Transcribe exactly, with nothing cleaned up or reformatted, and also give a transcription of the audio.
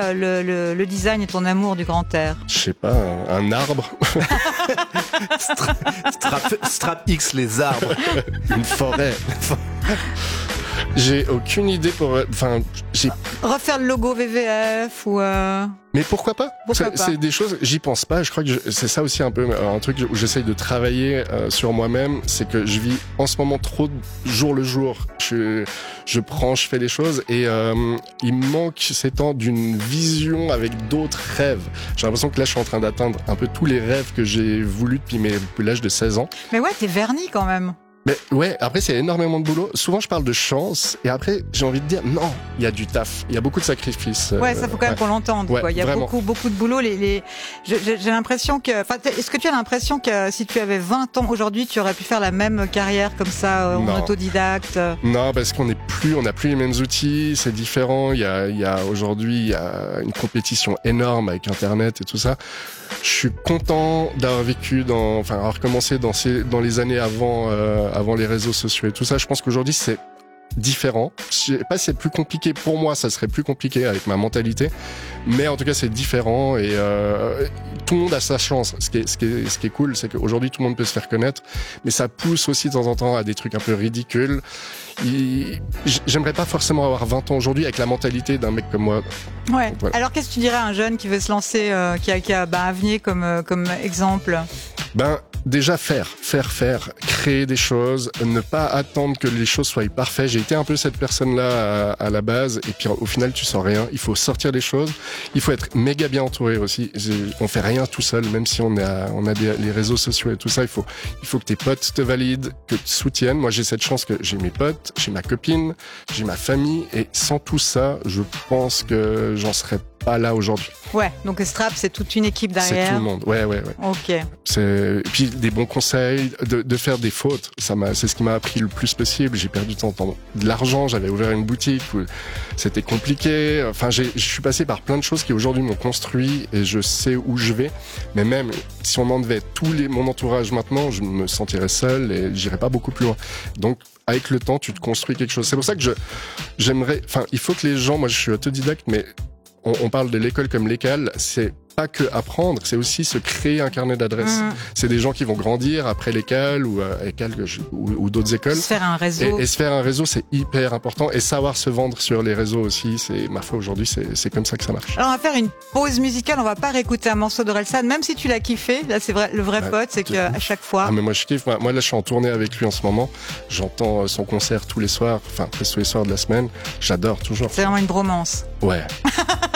euh, le, le, le design et ton amour du grand air? Je sais pas, un, un arbre. Stra- strap, strap X, les arbres. Une forêt. J'ai aucune idée pour... Enfin, j'ai... Refaire le logo V V F ou... Euh... Mais pourquoi pas? Pourquoi c'est, pas c'est des choses, j'y pense pas. Je crois que je, c'est ça aussi un peu un truc où j'essaye de travailler euh, sur moi-même. C'est que je vis en ce moment trop jour le jour. Je, je prends, je fais des choses et euh, il me manque ces temps d'une vision avec d'autres rêves. J'ai l'impression que là, je suis en train d'atteindre un peu tous les rêves que j'ai voulu depuis, mes, depuis l'âge de seize ans. Mais ouais, t'es verni quand même. Mais ouais, après c'est énormément de boulot. Souvent je parle de chance et après j'ai envie de dire non, il y a du taf, il y a beaucoup de sacrifices. Ouais, ça faut quand même ouais. qu'on l'entende. Ouais, Quoi. Il y a vraiment. beaucoup, beaucoup de boulot. Les, les... J'ai, j'ai l'impression que, enfin, est-ce que tu as l'impression que si tu avais vingt ans aujourd'hui, tu aurais pu faire la même carrière comme ça, en Non. autodidacte? Non, parce qu'on n'est plus, on n'a plus les mêmes outils, c'est différent. Il y a, il y a aujourd'hui, il y a une compétition énorme avec Internet et tout ça. Je suis content d'avoir vécu dans, enfin, avoir commencé dans ces, dans les années avant, euh, avant les réseaux sociaux et tout ça. Je pense qu'aujourd'hui c'est différent. Je sais pas si c'est plus compliqué pour moi, ça serait plus compliqué avec ma mentalité, mais en tout cas c'est différent et euh, tout le monde a sa chance. Ce qui est, ce qui est, ce qui est cool, c'est qu'aujourd'hui tout le monde peut se faire connaître, mais ça pousse aussi de temps en temps à des trucs un peu ridicules. Et j'aimerais pas forcément avoir vingt ans aujourd'hui avec la mentalité d'un mec comme moi. Ouais. Voilà. Alors qu'est-ce que tu dirais à un jeune qui veut se lancer, euh, qui a, qui a bah, Avenir comme, euh, comme exemple? Ben, déjà faire, faire, faire, créer des choses, ne pas attendre que les choses soient parfaites. J'ai été un peu cette personne-là à, à la base, et puis au final, tu sens rien. Il faut sortir des choses. Il faut être méga bien entouré aussi. On fait rien tout seul, même si on a, on a des, les réseaux sociaux et tout ça. Il faut, il faut que tes potes te valident, que te soutiennent. Moi, j'ai cette chance que j'ai mes potes, j'ai ma copine, j'ai ma famille, et sans tout ça, je pense que j'en serais pas là aujourd'hui. Ouais, donc Strap, c'est toute une équipe C'est derrière. tout le monde. Ouais, ouais, ouais. Ok. C'est, et puis des bons conseils, de, de faire des fautes. Ça m'a, c'est ce qui m'a appris le plus possible. J'ai perdu tant de l'argent. J'avais ouvert une boutique où c'était compliqué. Enfin, j'ai, je suis passé par plein de choses qui aujourd'hui m'ont construit et je sais où je vais. Mais même si on m'enlevait tous les, mon entourage maintenant, je me sentirais seul et j'irais pas beaucoup plus loin. Donc, avec le temps, tu te construis quelque chose. C'est pour ça que je, j'aimerais, enfin, il faut que les gens, moi je suis autodidacte, mais on, on parle de l'école comme l'école, c'est pas que apprendre, c'est aussi se créer un carnet d'adresses. Mmh. C'est des gens qui vont grandir après l'école ou, euh, école, ou, ou d'autres écoles. Se faire un réseau. Et, et se faire un réseau, c'est hyper important. Et savoir se vendre sur les réseaux aussi, c'est, ma foi, aujourd'hui, c'est, c'est comme ça que ça marche. Alors, on va faire une pause musicale. On va pas réécouter un morceau d'Orelsan, même si tu l'as kiffé. Là, c'est vrai, le vrai bah, pote, c'est qu'à chaque fois. Ah, mais moi, je kiffe. Moi, moi, là, je suis en tournée avec lui en ce moment. J'entends son concert tous les soirs, enfin, presque tous les soirs de la semaine. J'adore, toujours. C'est vraiment une bromance. Ouais.